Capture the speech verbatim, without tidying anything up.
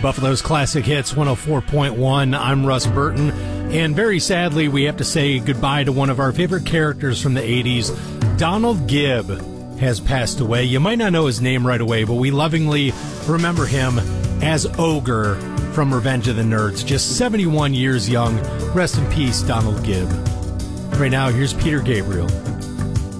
Buffalo's Classic Hits one oh four point one. I'm Russ Burton. And very sadly, we have to say goodbye to one of our favorite characters from the eighties. Donald Gibb has passed away. You might not know his name right away, but we lovingly remember him as Ogre from Revenge of the Nerds. Just seventy-one years young. Rest in peace, Donald Gibb. Right now, here's Peter Gabriel.